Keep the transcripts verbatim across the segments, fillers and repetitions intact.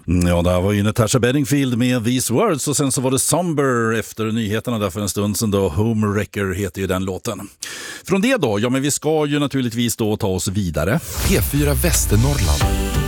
Ja, där var ju Natasha Bedingfield med These Words och sen så var det Somber efter nyheterna där för en stund sedan då. Homewrecker heter ju den låten. Från det då, ja men vi ska ju naturligtvis då ta oss vidare. P fyra Västernorrland.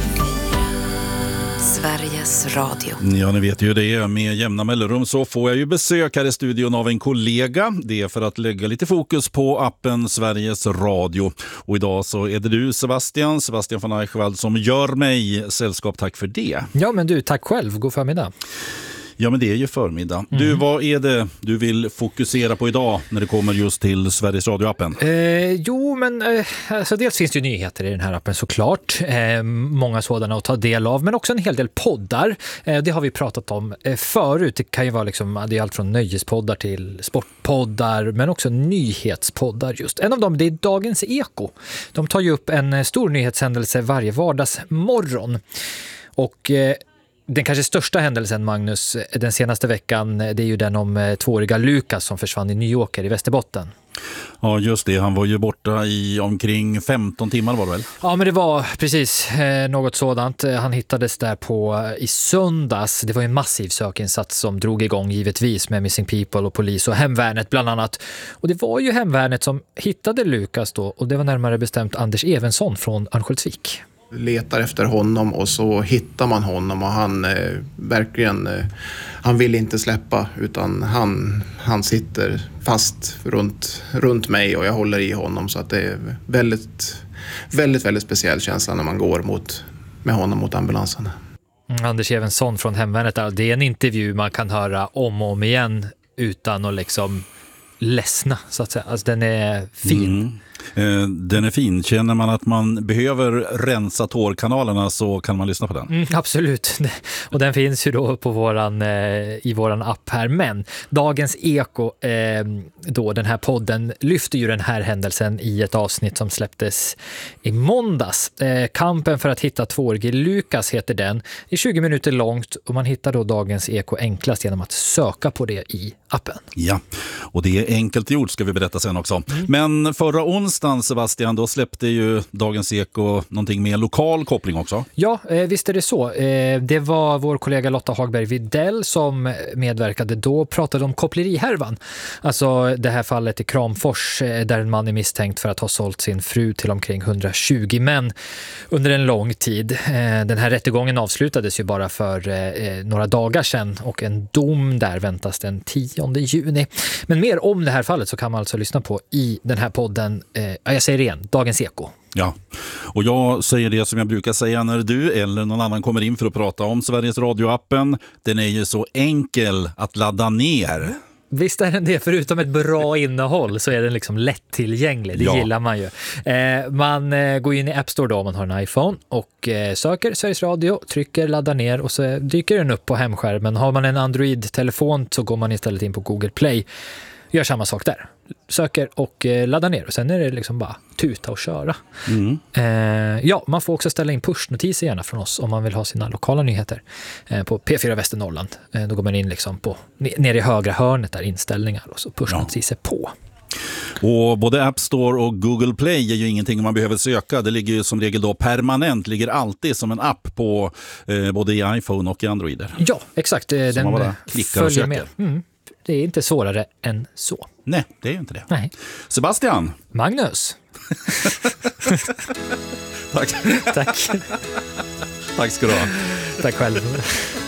Sveriges Radio. Ja, ni vet ju det. Med jämna mellanrum så får jag ju besök här i studion av en kollega. Det är för att lägga lite fokus på appen Sveriges Radio. Och idag så är det du, Sebastian, Sebastian von Eichwald, som gör mig sällskap. Tack för det. Ja, men du, tack själv. God förmiddag. Ja, men det är ju förmiddag. Mm. Du, vad är det du vill fokusera på idag när det kommer just till Sveriges Radio-appen? Eh, jo, men eh, alltså dels finns det ju nyheter i den här appen såklart. Eh, många sådana att ta del av, men också en hel del poddar. Eh, det har vi pratat om eh, förut. Det kan ju vara liksom, det är allt från nöjespoddar till sportpoddar, men också nyhetspoddar just. En av dem, det är Dagens Eko. De tar ju upp en stor nyhetshändelse varje vardagsmorgon. Och eh, den kanske största händelsen, Magnus, den senaste veckan, det är ju den om tvååriga Lukas som försvann i New Yorker i Västerbotten. Ja, just det. Han var ju borta i omkring femton timmar var det väl? Ja, men det var precis eh, något sådant. Han hittades där på i söndags. Det var en massiv sökinsats som drog igång givetvis med Missing People och polis och hemvärnet bland annat. Och det var ju hemvärnet som hittade Lukas då, och det var närmare bestämt Anders Evensson från Örnsköldsvik. Letar efter honom och så hittar man honom och han eh, verkligen eh, han vill inte släppa utan han, han sitter fast runt, runt mig och jag håller i honom, så att det är väldigt väldigt väldigt speciell känsla när man går mot, med honom mot ambulansen. Mm, Anders Evensson från hemvärnet, det är en intervju man kan höra om och om igen utan att liksom ledsna så att säga. Alltså den är fin. Mm. Den är fin. Känner man att man behöver rensa tårkanalerna så kan man lyssna på den. Mm, absolut. Och den finns ju då på våran, eh, i våran app här. Men Dagens Eko, eh, då den här podden, lyfter ju den här händelsen i ett avsnitt som släpptes i måndags. Eh, Kampen för att hitta tvåårige Lukas heter den. Det är tjugo minuter långt och man hittar då Dagens Eko enklast genom att söka på det i appen. Ja, och det är enkelt gjort ska vi berätta sen också. Mm. Men förra onsdagen, Sebastian, då släppte ju Dagens Eko någonting med lokal koppling också. Ja, eh, visst är det så. Eh, det var vår kollega Lotta Hagberg Videll som medverkade då och pratade om kopplerihervan. Alltså det här fallet i Kramfors eh, där en man är misstänkt för att ha sålt sin fru till omkring hundratjugo män under en lång tid. Eh, den här rättegången avslutades ju bara för eh, några dagar sedan och en dom där väntas den tionde juni. Men mer om det här fallet så kan man alltså lyssna på i den här podden. Eh, jag säger det igen, Dagens Eko. Ja, och jag säger det som jag brukar säga när du eller någon annan kommer in för att prata om Sveriges Radio-appen. Den är ju så enkel att ladda ner. Visst är den det, förutom ett bra innehåll så är den liksom lättillgänglig, det ja. gillar man ju. Eh, man eh, går in i App Store då om man har en iPhone och eh, söker Sveriges Radio, trycker ladda ner och så dyker den upp på hemskärmen. Har man en Android-telefon så går man istället in på Google Play, gör samma sak där. Söker och eh, laddar ner och sen är det liksom bara tuta och köra. Mm. Eh, ja, man får också ställa in pushnotiser gärna från oss om man vill ha sina lokala nyheter eh, på P fyra Västernorrland. Eh, då går man in liksom på, ner i högra hörnet där, inställningar och så pushnotiser ja. på. Och både App Store och Google Play är ju ingenting man behöver söka. Det ligger ju som regel då permanent, ligger alltid som en app på eh, både i iPhone och i Androider. Ja, exakt. Eh, så den man bara klickar och söker. Med. Mm. Det är inte svårare än så. Nej, det är ju inte det. Nej. Sebastian. Magnus. Tack. Tack. Tack ska du ha. Tack själv.